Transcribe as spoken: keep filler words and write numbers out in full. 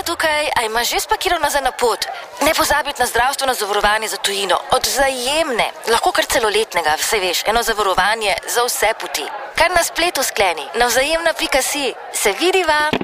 Nika tukaj, a imaš že spakirano za na pot? Ne pozabiti na zdravstveno zavarovanje za tujino. Od Vzajemne, lahko kar celoletnega, vse veš, eno zavarovanje za vse poti. Kar na spletu skleni, na vzajemna pika si. Se vidiva?